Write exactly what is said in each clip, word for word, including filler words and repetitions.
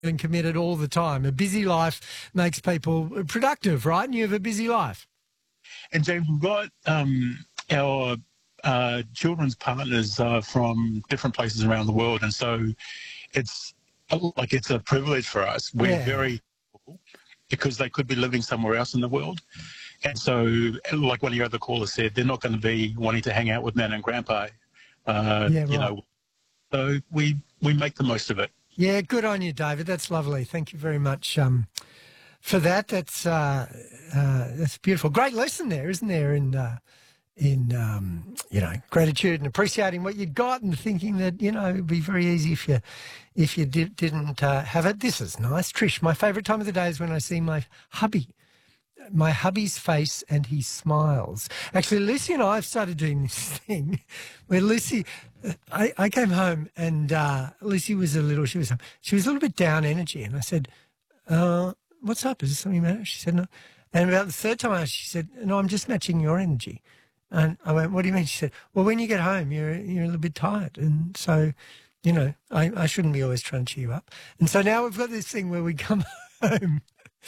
and committed all the time. A busy life makes people productive, right? And you have a busy life. And James, we've got um, our uh, children's partners uh, from different places around the world, and so it's like it's a privilege for us. We're Yeah. very because they could be living somewhere else in the world. And so, like one of your other callers said, they're not going to be wanting to hang out with Nan and Grandpa, uh, Yeah, you right. know. So we, we make the most of it. Yeah, good on you, David. That's lovely. Thank you very much um, for that. That's uh, uh, that's beautiful. Great lesson there, isn't there, in, uh, in um, you know, gratitude and appreciating what you got and thinking that, you know, it would be very easy if you if you did, didn't uh, have it. This is nice. Trish, my favourite time of the day is when I see my hubby. My hubby's face and he smiles. Actually, Lucy and I have started doing this thing where Lucy, I, I came home and uh, Lucy was a little, she was she was a little bit down energy. And I said, uh, what's up? Is there something matter? She said, no. And about the third time I asked, she said, no, I'm just matching your energy. And I went, what do you mean? She said, well, when you get home, you're, you're a little bit tired. And so, you know, I, I shouldn't be always trying to cheer you up. And so now we've got this thing where we come home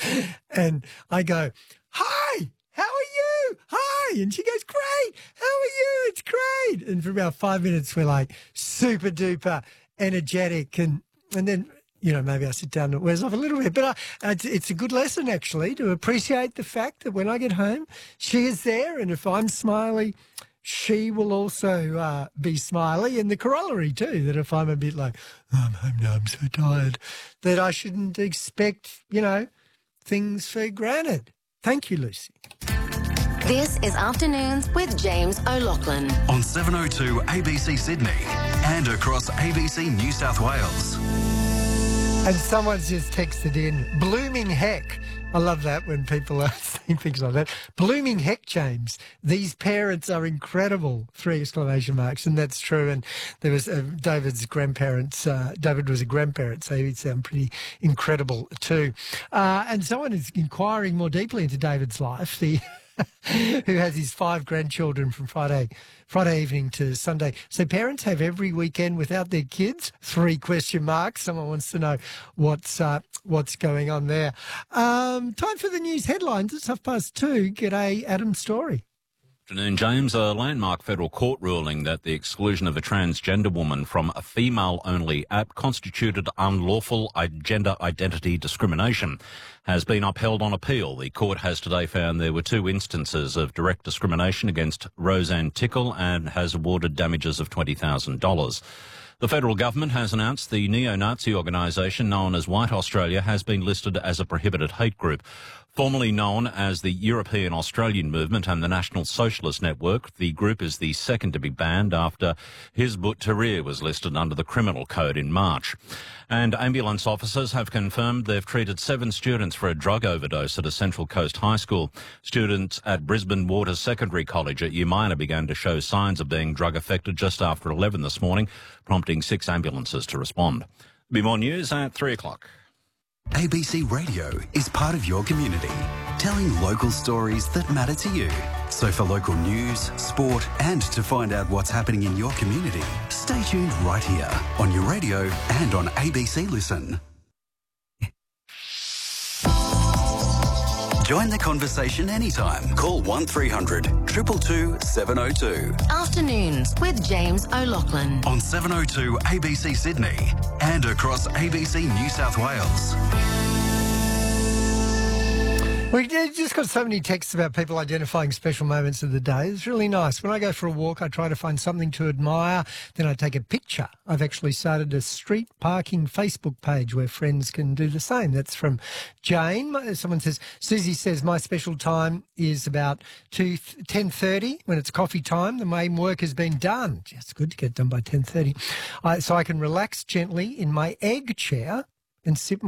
and I go, hi, how are you? Hi. And she goes, great. How are you? It's great. And for about five minutes, we're like super duper energetic. And, and then, you know, maybe I sit down and it wears off a little bit. But I, it's, it's a good lesson, actually, to appreciate the fact that when I get home, she is there. And if I'm smiley, she will also uh, be smiley. And the corollary, too, that if I'm a bit like, oh, I'm home now, I'm so tired, that I shouldn't expect, you know, things for granted. Thank you, Lucy. This is Afternoons with James O'Loughlin. On seven oh two A B C Sydney and across A B C New South Wales. And someone's just texted in, blooming heck. I love that when people are saying things like that. Blooming heck, James. These parents are incredible, three exclamation marks. And that's true. And there was uh, David's grandparents. Uh, David was a grandparent, so he'd sound pretty incredible too. Uh, and someone is inquiring more deeply into David's life. The who has his five grandchildren from Friday Friday evening to Sunday. So parents have every weekend without their kids? Three question marks. Someone wants to know what's uh, what's going on there. Um, time for the news headlines. It's half past two. G'day, Adam Story. Afternoon, James. A landmark federal court ruling that the exclusion of a transgender woman from a female-only app constituted unlawful gender identity discrimination has been upheld on appeal. The court has today found there were two instances of direct discrimination against Roseanne Tickle and has awarded damages of twenty thousand dollars. The federal government has announced the neo-Nazi organisation known as White Australia has been listed as a prohibited hate group. Formerly known as the European Australian Movement and the National Socialist Network, the group is the second to be banned after Hizb ut-Tahrir was listed under the criminal code in March. And ambulance officers have confirmed they've treated seven students for a drug overdose at a Central Coast high school. Students at Brisbane Waters Secondary College at Umina began to show signs of being drug affected just after eleven this morning, prompting six ambulances to respond. Be more news at three o'clock. A B C Radio is part of your community, telling local stories that matter to you. So for local news, sport, and to find out what's happening in your community, stay tuned right here on your radio and on A B C Listen. Join the conversation anytime. Call one three hundred two two two seven oh two. Afternoons with James O'Loughlin. On seven oh two A B C Sydney and across A B C New South Wales. We just got so many texts about people identifying special moments of the day. It's really nice. When I go for a walk, I try to find something to admire. Then I take a picture. I've actually started a street parking Facebook page where friends can do the same. That's from Jane. Someone says, Susie says, my special time is about ten thirty when it's coffee time. The main work has been done. It's good to get done by ten thirty. I, so I can relax gently in my egg chair and sip